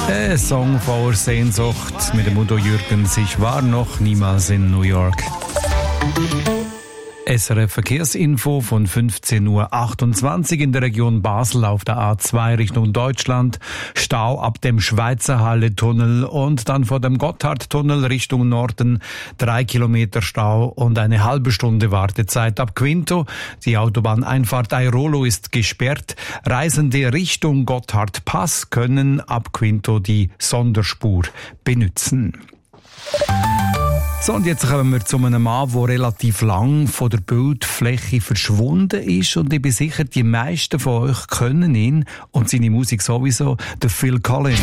Ein Song voller Sehnsucht mit dem Udo Jürgens. Ich war noch niemals in New York. SRF Verkehrsinfo von 15.28 Uhr in der Region Basel auf der A2 Richtung Deutschland. Stau ab dem Schweizerhalle-Tunnel und dann vor dem Gotthardtunnel Richtung Norden. 3 Kilometer Stau und eine halbe Stunde Wartezeit ab Quinto. Die Autobahneinfahrt Airolo ist gesperrt. Reisende Richtung Gotthardpass können ab Quinto die Sonderspur benutzen. So, und jetzt kommen wir zu einem Mann, der relativ lang von der Bildfläche verschwunden ist. Und ich bin sicher, die meisten von euch kennen ihn und seine Musik sowieso, der Phil Collins.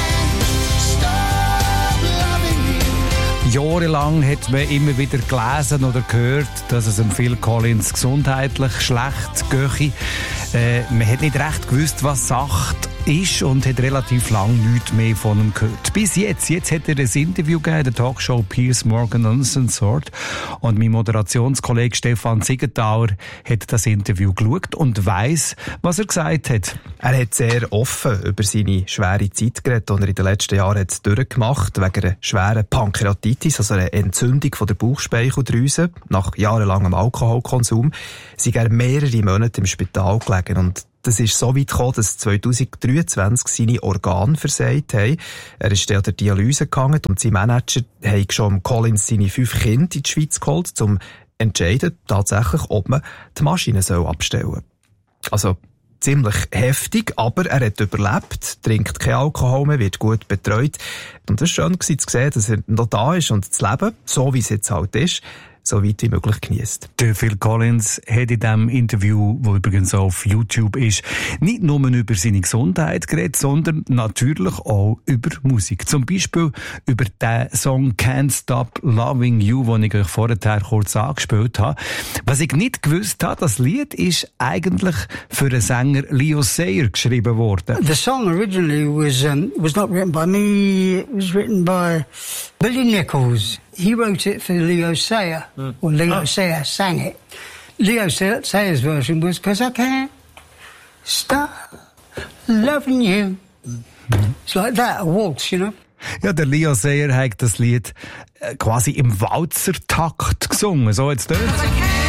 Jahrelang hat man immer wieder gelesen oder gehört, dass es dem Phil Collins gesundheitlich schlecht gehe. Man hat nicht recht gewusst, was Sache ist und hat relativ lang nichts mehr von ihm gehört. Bis jetzt. Jetzt hat er ein Interview gegeben in der Talkshow Piers Morgan Uncensored und mein Moderationskollege Stefan Siegenthaler hat das Interview geschaut und weiss, was er gesagt hat. Er hat sehr offen über seine schwere Zeit geredet, die er in den letzten Jahren hat durchgemacht wegen einer schweren Pankreatitis, also einer Entzündung von der Bauchspeicheldrüse. Nach jahrelangem Alkoholkonsum sei er mehrere Monate im Spital gelegen und das ist so weit gekommen, dass 2023 seine Organe versagt haben. Er ist an der Dialyse gegangen und sein Manager hat schon Collins seine 5 Kinder in die Schweiz geholt, um zu entscheiden, tatsächlich, ob man die Maschine abstellen soll. Also ziemlich heftig, aber er hat überlebt, trinkt kein Alkohol mehr, wird gut betreut. Und es war schön zu sehen, dass er noch da ist und das Leben, so wie es jetzt halt ist, so weit wie möglich genießt. Der Phil Collins hat in diesem Interview, das übrigens auf YouTube ist, nicht nur über seine Gesundheit geredet, sondern natürlich auch über Musik. Zum Beispiel über den Song Can't Stop Loving You, den ich euch vorher kurz angespielt habe. Was ich nicht gewusst habe, das Lied ist eigentlich für den Sänger Leo Sayer geschrieben worden. The song originally was not written by me, it was written by Billy Nichols. He wrote it for Leo Sayer, or Leo Sayer sang it. Leo Sayer's version was "'Cause I can't stop loving you." It's like that, a waltz, you know. Ja, der Leo Sayer hat das Lied quasi im Walzertakt gesungen, so jetzt dort.